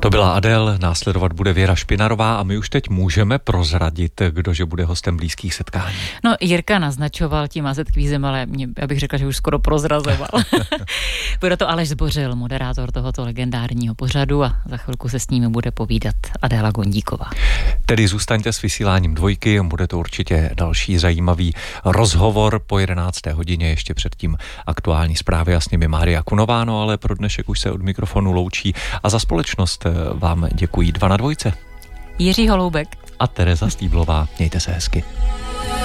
To byla Adele, následovat bude Věra Špinarová a my už teď můžeme prozradit, kdože bude hostem Blízkých setkání. No, Jirka naznačoval tím AZ kvízem, ale já bych řekla, že už skoro prozrazoval. Bude to Aleš Zbořil, moderátor tohoto legendárního pořadu a za chvilku se s ním bude povídat Adéla Gondíková. Tedy zůstaňte s vysíláním Dvojky, bude to určitě další zajímavý rozhovor po 11. hodině, ještě předtím aktuální zprávy a s nimi Mária Kunováno, ale pro dnešek už se od mikrofonu loučí a za společnost vám děkují 2 na 2. Jiří Holoubek a Tereza Stýblová. Mějte se hezky.